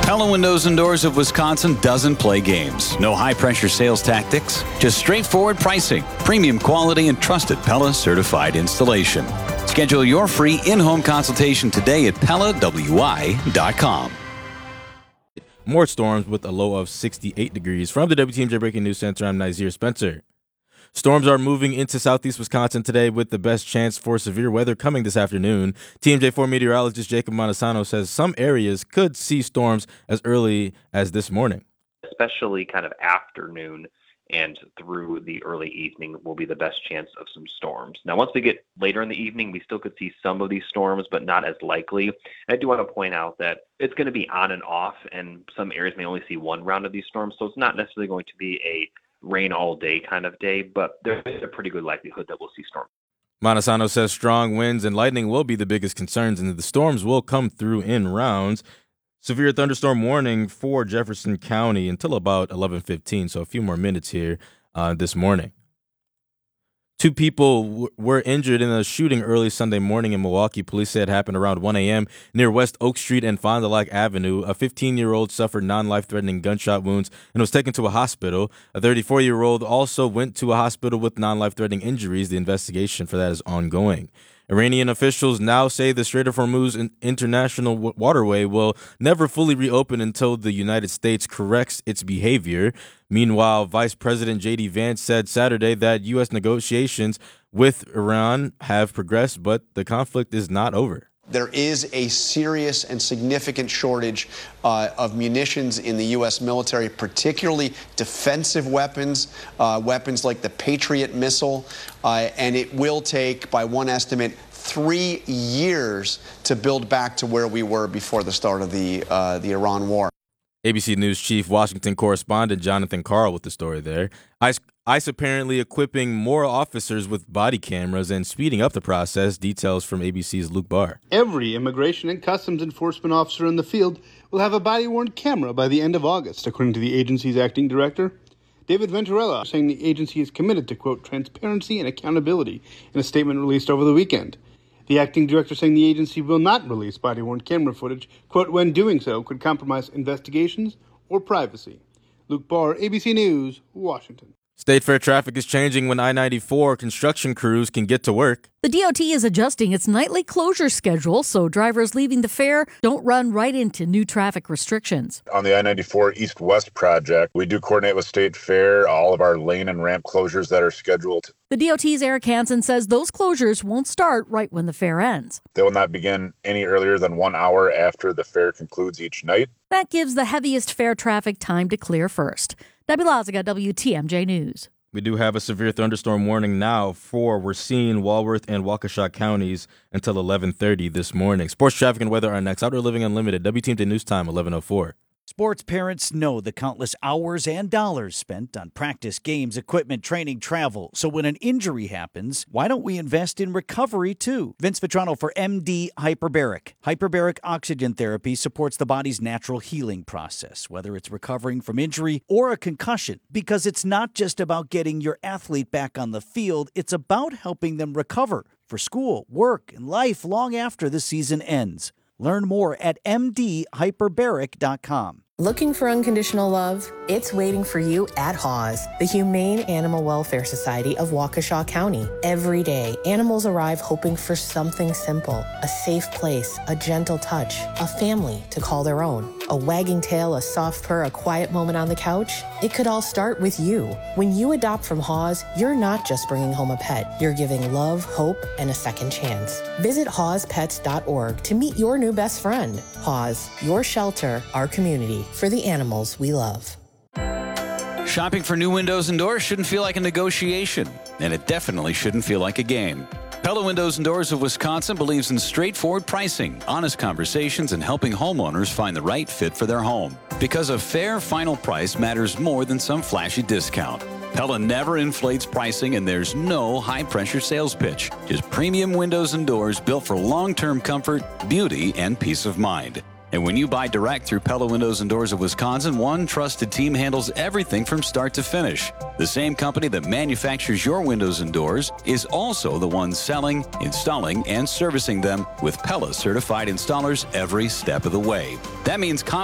Pella Windows and Doors of Wisconsin doesn't play games. No high-pressure sales tactics, just straightforward pricing, premium quality, and trusted Pella certified installation. Schedule your free in-home consultation today at PellaWI.com. More storms with a low of 68 degrees. From the WTMJ Breaking News Center, I'm Nazir Spencer. Storms are moving into southeast Wisconsin today with the best chance for severe weather coming this afternoon. TMJ4 meteorologist Jacob Montesano says some areas could see storms as early as this morning. Especially kind of afternoon and through the early evening will be the best chance of some storms. Now, once we get later in the evening, we still could see some of these storms, but not as likely. And I do want to point out that it's going to be on and off, and some areas may only see one round of these storms, so it's not necessarily going to be a rain all day kind of day, but there's a pretty good likelihood that we'll see storms. Montesano says strong winds and lightning will be the biggest concerns, and the storms will come through in rounds. Severe thunderstorm warning for Jefferson County until about 11:15, so a few more minutes here this morning. 2 people were injured in a shooting early Sunday morning in Milwaukee. Police said it happened around 1 a.m. near West Oak Street and Fond du Lac Avenue. A 15-year-old suffered non-life-threatening gunshot wounds and was taken to a hospital. A 34-year-old also went to a hospital with non-life-threatening injuries. The investigation for that is ongoing. Iranian officials now say the Strait of Hormuz international waterway will never fully reopen until the United States corrects its behavior. Meanwhile, Vice President J.D. Vance said Saturday that U.S. negotiations with Iran have progressed, but the conflict is not over. There is a serious and significant shortage of munitions in the U.S. military, particularly defensive weapons, weapons like the Patriot missile, and it will take, by one estimate, 3 years to build back to where we were before the start of the Iran war. ABC News Chief Washington correspondent Jonathan Carl with the story there. ICE apparently equipping more officers with body cameras and speeding up the process. Details from ABC's Luke Barr. Every Immigration and Customs Enforcement officer in the field will have a body-worn camera by the end of August, according to the agency's acting director, David Venturella, saying the agency is committed to, quote, transparency and accountability in a statement released over the weekend. The acting director saying the agency will not release body-worn camera footage, quote, when doing so could compromise investigations or privacy. Luke Barr, ABC News, Washington. State fair traffic is changing when I-94 construction crews can get to work. The DOT is adjusting its nightly closure schedule so drivers leaving the fair don't run right into new traffic restrictions. On the I-94 East-West project, we do coordinate with State Fair all of our lane and ramp closures that are scheduled. The DOT's Eric Hansen says those closures won't start right when the fair ends. They will not begin any earlier than 1 hour after the fair concludes each night. That gives the heaviest fair traffic time to clear first. Debbie Lazaga, WTMJ News. We do have a severe thunderstorm warning now for Racine, Walworth, and Waukesha counties until 11:30 this morning. Sports, traffic, and weather are next. Outdoor Living Unlimited, WTMJ News Time, 11:04. Sports parents know the countless hours and dollars spent on practice, games, equipment, training, travel. So when an injury happens, why don't we invest in recovery too? Vince Vitrano for MD Hyperbaric. Hyperbaric oxygen therapy supports the body's natural healing process, whether it's recovering from injury or a concussion. Because it's not just about getting your athlete back on the field, it's about helping them recover for school, work, and life long after the season ends. Learn more at mdhyperbaric.com. Looking for unconditional love? It's waiting for you at Haws, the Humane Animal Welfare Society of Waukesha County. Every day, animals arrive hoping for something simple, a safe place, a gentle touch, a family to call their own. A wagging tail, a soft purr, a quiet moment on the couch. It could all start with you. When you adopt from Haws, you're not just bringing home a pet. You're giving love, hope, and a second chance. Visit hawspets.org to meet your new best friend. Haws, your shelter, our community, for the animals we love. Shopping for new windows and doors shouldn't feel like a negotiation, and it definitely shouldn't feel like a game. Pella Windows and Doors of Wisconsin believes in straightforward pricing, honest conversations, and helping homeowners find the right fit for their home. Because a fair final price matters more than some flashy discount. Pella never inflates pricing, and there's no high-pressure sales pitch. Just premium windows and doors built for long-term comfort, beauty, and peace of mind. And when you buy direct through Pella Windows and Doors of Wisconsin, one trusted team handles everything from start to finish. The same company that manufactures your windows and doors is also the one selling, installing, and servicing them with Pella certified installers every step of the way. That means